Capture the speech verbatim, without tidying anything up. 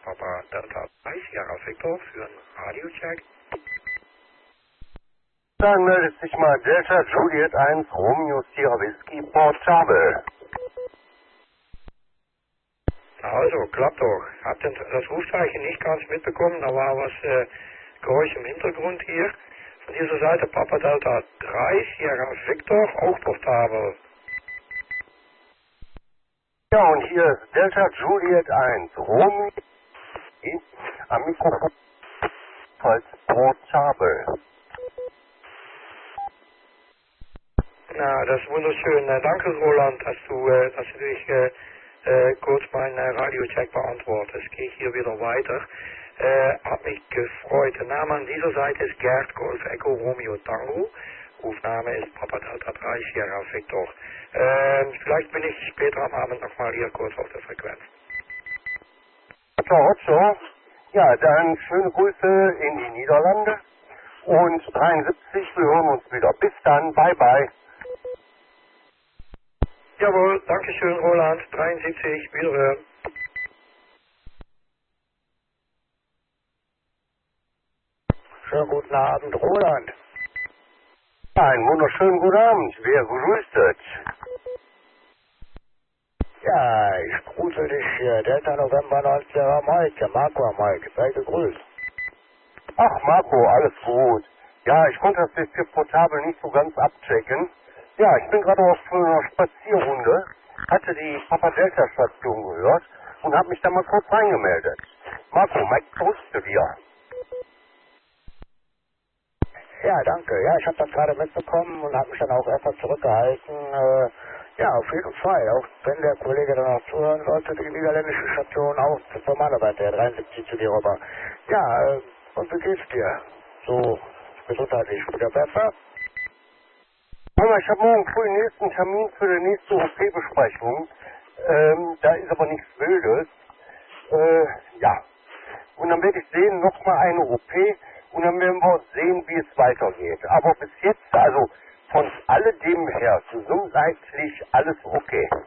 Papa Delta drei Sierra Victor für einen Radiocheck. Dann meldet sich mal Delta Juliet eins Romeo Sierra Whisky Portable. Also, klappt doch. Hab den, das Rufzeichen nicht ganz mitbekommen, da war was äh, Geräusch im Hintergrund hier. Von dieser Seite Papa Delta drei Sierra Victor, auch portabel. Ja, und hier ist Delta Juliet eins Romeo am Mikrofon als portabel. Na, das ist wunderschön. Äh, danke, Roland, dass du, äh, dass du dich äh, äh, kurz meinen äh, Radiocheck beantwortest. Gehe ich hier wieder weiter. Äh, hat mich gefreut. Der Name an dieser Seite ist Gerd Golf Echo Romeo Tango. Rufname ist Papa Delta drei Sierra Victor. Äh, vielleicht bin ich später am Abend nochmal hier kurz auf der Frequenz. Otto, Otto. Ja, dann schöne Grüße in die Niederlande. Und dreiundsiebzig, wir hören uns wieder. Bis dann, bye bye. Jawohl, danke schön, Roland. dreiundsiebzig, wiederhören. Schönen guten Abend, Roland. Einen wunderschönen guten Abend. Wer grüßt es? Ja, ich grüße dich hier. Delta November neun Sierra Mike, Marco Mike. Sei gegrüßt. Ach, Marco, alles gut. Ja, ich konnte das jetzt hier portabel nicht so ganz abchecken. Ja, ich bin gerade auf einer Spazierrunde, hatte die Papa Delta Station gehört und habe mich da mal kurz reingemeldet. Marco, Mike grüßte dir. Ja, danke. Ja, ich habe das gerade mitbekommen und habe mich dann auch etwas zurückgehalten. Äh, ja, auf jeden Fall. Auch wenn der Kollege dann auch zuhören sollte, die niederländische Station auch normalerweise der dreiundsiebzig zu dir rüber. Ja, äh, und wie geht's dir? So, gesundheitlich wieder besser? Aber ich habe morgen früh den nächsten Termin für die nächste O P-Besprechung. Ähm, da ist aber nichts Wildes. Äh, ja. Und dann werde ich sehen, nochmal eine O P und dann werden wir sehen, wie es weitergeht. Aber bis jetzt, also von alledem her, gesundheitlich alles okay.